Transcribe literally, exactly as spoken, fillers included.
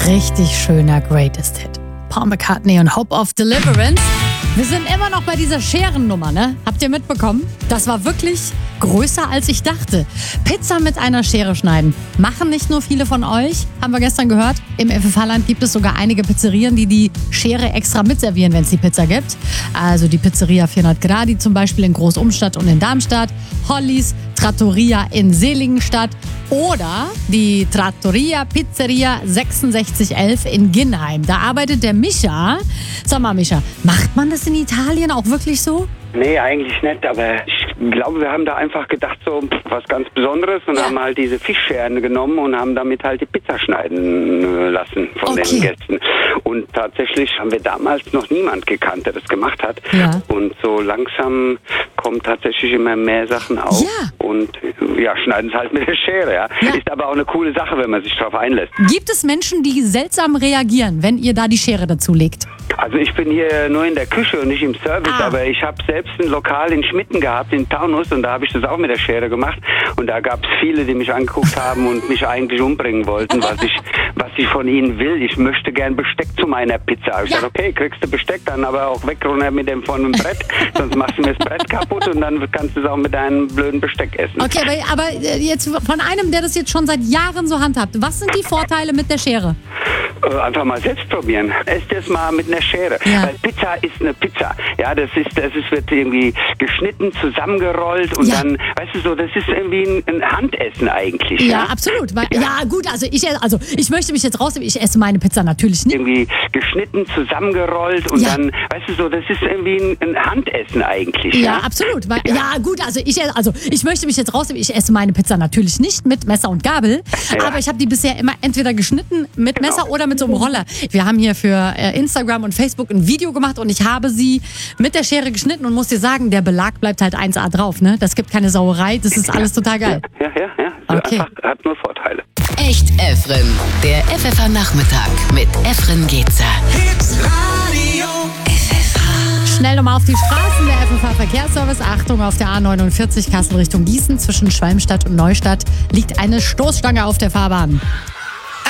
Richtig schöner Greatest Hit. Paul McCartney und Hope of Deliverance. Wir sind immer noch bei dieser Scherennummer, ne? Habt ihr mitbekommen? Das war wirklich größer, als ich dachte. Pizza mit einer Schere schneiden. Machen nicht nur viele von euch, haben wir gestern gehört. Im F F H-Land gibt es sogar einige Pizzerien, die die Schere extra mitservieren, wenn es die Pizza gibt. Also die Pizzeria vierhundert Gradi zum Beispiel in Groß-Umstadt und in Darmstadt. Hollys Trattoria in Seligenstadt. Oder die Trattoria Pizzeria sechsundsechzig elf in Ginnheim. Da arbeitet der Micha. Sag mal, Micha, macht man das in Italien auch wirklich so? Nee, eigentlich nicht, aber ich glaube, wir haben da einfach gedacht, so was ganz Besonderes und ja. haben halt diese Fischscheren genommen und haben damit halt die Pizza schneiden lassen von okay. den Gästen. Und tatsächlich haben wir damals noch niemand gekannt, der das gemacht hat. Ja. Und so langsam kommen tatsächlich immer mehr Sachen auf ja. und ja, schneiden es halt mit der Schere. Ja. Ja. Ist aber auch eine coole Sache, wenn man sich darauf einlässt. Gibt es Menschen, die seltsam reagieren, wenn ihr da die Schere dazu legt? Also ich bin hier nur in der Küche und nicht im Service, ah. aber ich habe selbst ein Lokal in Schmitten gehabt, in Taunus, und da habe ich das auch mit der Schere gemacht. Und da gab es viele, die mich angeguckt haben und mich eigentlich umbringen wollten, was ich, was ich von ihnen will. Ich möchte gern Besteck zu meiner Pizza. Ich ja. sage, okay, kriegst du Besteck, dann aber auch weg runter mit dem von dem Brett, sonst machst du mir das Brett kaputt und dann kannst du es auch mit deinem blöden Besteck essen. Okay, aber, aber jetzt von einem, der das jetzt schon seit Jahren so handhabt, was sind die Vorteile mit der Schere? Einfach mal selbst probieren. Esst es mal mit einer Schere. Ja. Weil Pizza ist eine Pizza. Ja, das ist, das ist, wird irgendwie geschnitten, zusammengerollt und ja. dann, weißt du so, das ist irgendwie ein, ein Handessen eigentlich. Ja, ja? absolut. Weil, ja. ja, gut, also ich, also ich möchte mich jetzt rausnehmen, ich esse meine Pizza natürlich nicht. Irgendwie geschnitten, zusammengerollt und ja. dann, weißt du so, das ist irgendwie ein, ein Handessen eigentlich. Ja, ja? absolut. Weil, ja. Ja. ja, gut, also ich, also ich möchte mich jetzt rausnehmen, ich esse meine Pizza natürlich nicht mit Messer und Gabel, ja. aber ich habe die bisher immer entweder geschnitten mit Genau. Messer oder mit so einem Roller. Wir haben hier für äh, Instagram und Facebook ein Video gemacht und ich habe sie mit der Schere geschnitten und muss dir sagen, der Belag bleibt halt eins A drauf, ne? Das gibt keine Sauerei, das ist alles total geil. Ja, ja, ja. Okay. Einfach, hat nur Vorteile. Echt Efren, der F F H-Nachmittag mit Efren Getzer. Hits Radio F F H. Schnell nochmal auf die Straßen, der F F H-Verkehrsservice. Achtung, auf der A neunundvierzig Kassel Richtung Gießen zwischen Schwalmstadt und Neustadt liegt eine Stoßstange auf der Fahrbahn.